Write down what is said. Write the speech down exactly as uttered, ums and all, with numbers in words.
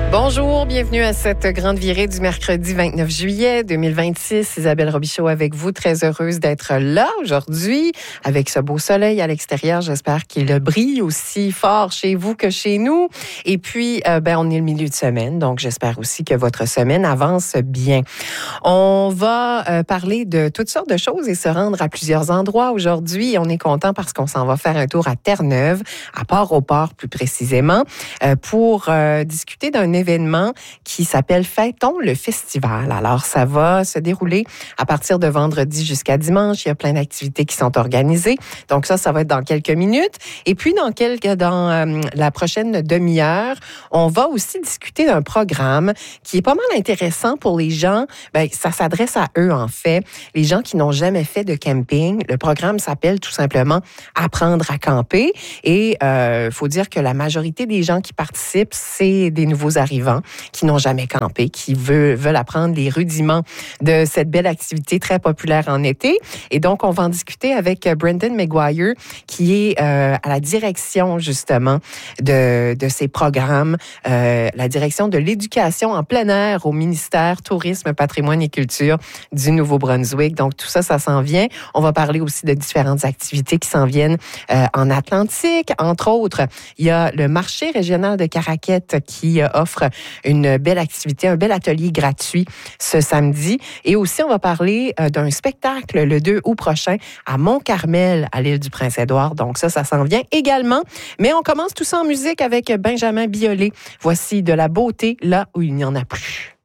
Bonjour, bienvenue à cette grande virée du mercredi vingt-neuf juillet deux mille vingt-six. Isabelle Robichaud avec vous, très heureuse d'être là aujourd'hui avec ce beau soleil à l'extérieur. J'espère qu'il brille aussi fort chez vous que chez nous. Et puis, euh, ben, on est le milieu de semaine, donc j'espère aussi que votre semaine avance bien. On va euh, parler de toutes sortes de choses et se rendre à plusieurs endroits aujourd'hui. On est content parce qu'on s'en va faire un tour à Terre-Neuve, à Port-au-Port plus précisément, euh, pour euh, discuter d'un événement qui s'appelle Fêtons le Festival. Alors, ça va se dérouler à partir de vendredi jusqu'à dimanche. Il y a plein d'activités qui sont organisées. Donc ça, ça va être dans quelques minutes. Et puis, dans, quelques, dans euh, la prochaine demi-heure, on va aussi discuter d'un programme qui est pas mal intéressant pour les gens. Bien, ça s'adresse à eux, en fait. Les gens qui n'ont jamais fait de camping. Le programme s'appelle tout simplement Apprendre à camper. Et il euh, faut dire que la majorité des gens qui participent, c'est des nouveaux arrivants qui n'ont jamais campé, qui veulent, veulent apprendre les rudiments de cette belle activité très populaire en été. Et donc, on va en discuter avec Brendan Maguire, qui est euh, à la direction, justement, de, de ces programmes, euh, la direction de l'éducation en plein air au ministère Tourisme, Patrimoine et Culture du Nouveau-Brunswick. Donc, tout ça, ça s'en vient. On va parler aussi de différentes activités qui s'en viennent euh, en Atlantique. Entre autres, il y a le marché régional de Caraquette qui euh, offre une belle activité, un bel atelier gratuit ce samedi. Et aussi, on va parler euh, d'un spectacle le deux août prochain à Mont-Carmel, à l'île du Prince-Édouard. Donc ça, ça s'en vient également. Mais on commence tout ça en musique avec Benjamin Biolay. Voici de la beauté là où il n'y en a plus.